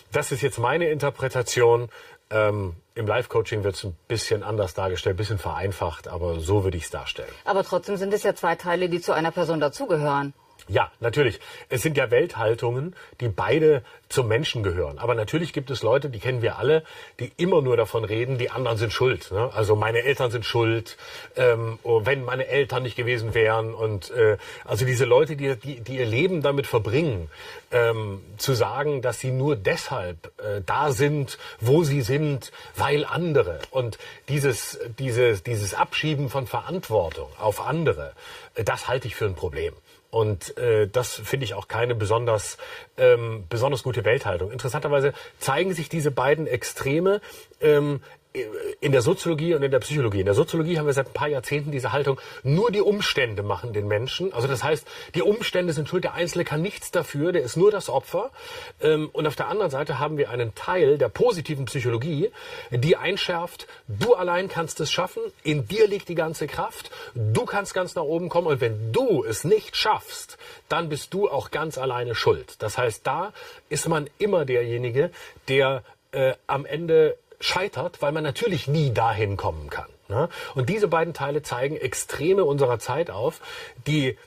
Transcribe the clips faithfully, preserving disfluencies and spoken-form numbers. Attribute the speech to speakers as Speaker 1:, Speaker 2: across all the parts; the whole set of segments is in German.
Speaker 1: Das ist jetzt meine Interpretation. Ähm, Im Live-Coaching wird es ein bisschen anders dargestellt, ein bisschen vereinfacht, aber so würde ich es darstellen.
Speaker 2: Aber trotzdem sind es ja zwei Teile, die zu einer Person dazugehören.
Speaker 1: Ja, natürlich. Es sind ja Welthaltungen, die beide zum Menschen gehören. Aber natürlich gibt es Leute, die kennen wir alle, die immer nur davon reden, die anderen sind schuld. Ne? Also meine Eltern sind schuld, ähm, wenn meine Eltern nicht gewesen wären. Und äh, also diese Leute, die, die, die ihr Leben damit verbringen, ähm, zu sagen, dass sie nur deshalb äh, da sind, wo sie sind, weil andere. Und dieses, dieses, dieses Abschieben von Verantwortung auf andere, äh, das halte ich für ein Problem. Und äh, das finde ich auch keine besonders ähm, besonders gute Welthaltung. Interessanterweise zeigen sich diese beiden Extreme ähm, in der Soziologie und in der Psychologie. In der Soziologie haben wir seit ein paar Jahrzehnten diese Haltung, nur die Umstände machen den Menschen. Also das heißt, die Umstände sind schuld, der Einzelne kann nichts dafür, der ist nur das Opfer. Und auf der anderen Seite haben wir einen Teil der positiven Psychologie, die einschärft, du allein kannst es schaffen, in dir liegt die ganze Kraft, du kannst ganz nach oben kommen und wenn du es nicht schaffst, dann bist du auch ganz alleine schuld. Das heißt, da ist man immer derjenige, der äh, am Ende scheitert, weil man natürlich nie dahin kommen kann. Ne? Und diese beiden Teile zeigen Extreme unserer Zeit auf, die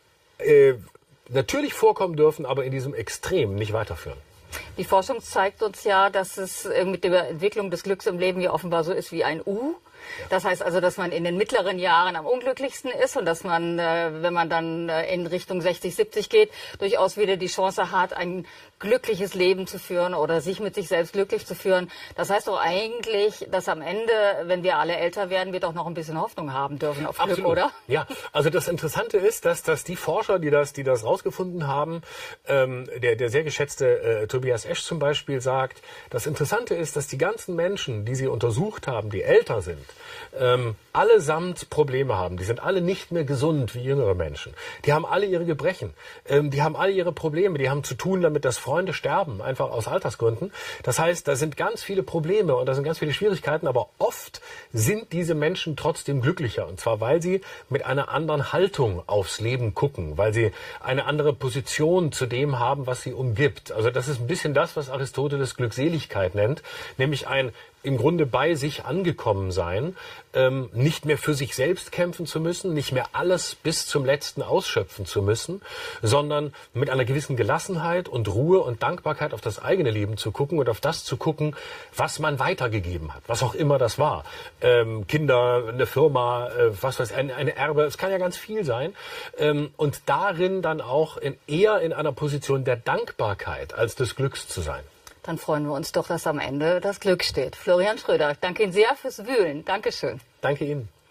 Speaker 1: äh, natürlich vorkommen dürfen, aber in diesem Extrem nicht weiterführen.
Speaker 2: Die Forschung zeigt uns ja, dass es mit der Entwicklung des Glücks im Leben ja offenbar so ist wie ein U. Das heißt also, dass man in den mittleren Jahren am unglücklichsten ist und dass man, wenn man dann in Richtung sechzig, siebzig geht, durchaus wieder die Chance hat, ein glückliches Leben zu führen oder sich mit sich selbst glücklich zu führen. Das heißt doch eigentlich, dass am Ende, wenn wir alle älter werden, wir doch noch ein bisschen Hoffnung haben dürfen auf Glück,
Speaker 1: Absolut.
Speaker 2: Oder?
Speaker 1: Ja, also das Interessante ist, dass, dass die Forscher, die das, die das rausgefunden haben, ähm, der, der sehr geschätzte äh, Tobias Esch zum Beispiel sagt, das Interessante ist, dass die ganzen Menschen, die sie untersucht haben, die älter sind, ähm, allesamt Probleme haben. Die sind alle nicht mehr gesund wie jüngere Menschen. Die haben alle ihre Gebrechen. Ähm, die haben alle ihre Probleme. Die haben zu tun damit, dass Freunde sterben, einfach aus Altersgründen. Das heißt, da sind ganz viele Probleme und da sind ganz viele Schwierigkeiten, aber oft sind diese Menschen trotzdem glücklicher. Und zwar, weil sie mit einer anderen Haltung aufs Leben gucken, weil sie eine andere Position zu dem haben, was sie umgibt. Also das ist ein bisschen das, was Aristoteles Glückseligkeit nennt, nämlich ein im Grunde bei sich angekommen sein, ähm, nicht mehr für sich selbst kämpfen zu müssen, nicht mehr alles bis zum Letzten ausschöpfen zu müssen, sondern mit einer gewissen Gelassenheit und Ruhe und Dankbarkeit auf das eigene Leben zu gucken und auf das zu gucken, was man weitergegeben hat, was auch immer das war. Ähm, Kinder, eine Firma, äh, was weiß ich, ein, eine Erbe, es kann ja ganz viel sein. Ähm, und darin dann auch in, eher in einer Position der Dankbarkeit als des Glücks zu sein.
Speaker 2: Dann freuen wir uns doch, dass am Ende das Glück steht. Florian Schröder, ich danke Ihnen sehr fürs Wühlen. Dankeschön.
Speaker 1: Danke Ihnen.